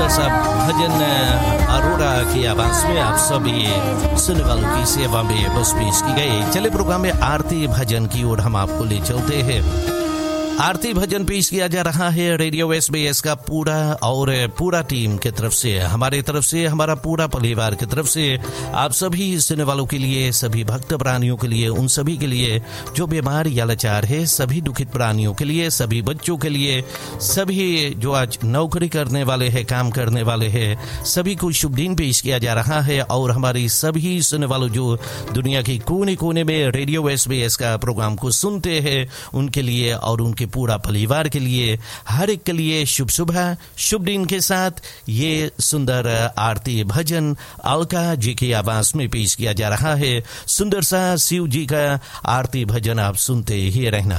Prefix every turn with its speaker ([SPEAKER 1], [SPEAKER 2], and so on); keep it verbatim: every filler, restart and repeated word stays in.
[SPEAKER 1] सुंदर सा भजन अरोड़ा की आवाज में आप सभी सुनने वालों की सेवा में बस पेश की गई। चले प्रोग्राम में आरती भजन की ओर हम आपको ले चलते हैं। आरती भजन पेश किया जा रहा है रेडियो एसबीएस का पूरा और पूरा टीम की तरफ से, हमारे तरफ से, हमारा पूरा परिवार की तरफ से आप सभी सुनने वालों के लिए, सभी भक्त प्राणियों के लिए, उन सभी के लिए जो बीमार या लाचार है, सभी दुखित प्राणियों के लिए, सभी बच्चों के लिए, सभी जो आज नौकरी करने वाले हैं, काम करने वाले हैं, सभी को शुभ दिन पेश किया जा रहा है। और हमारी सभी सुनने वालों जो दुनिया के कोने कोने में रेडियो एसबीएस का प्रोग्राम को सुनते हैं, उनके लिए और उनके पूरा परिवार के लिए, हर एक के लिए शुभ सुबह, शुभ दिन के साथ ये सुंदर आरती भजन अलका जी की आवाज में पेश किया जा रहा है। सुंदर सा शिव जी का आरती भजन आप सुनते ही रहना।